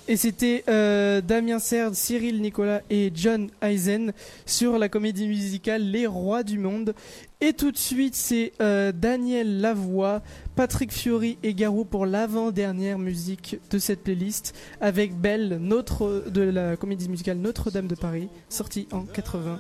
Et c'était Damien Serd, Cyril Nicolas et John Eisen sur la comédie musicale Les Rois du Monde. Et tout de suite, c'est Daniel Lavoie, Patrick Fiori et Garou pour l'avant-dernière musique de cette playlist avec Belle, de la comédie musicale Notre-Dame de Paris, sortie en 80.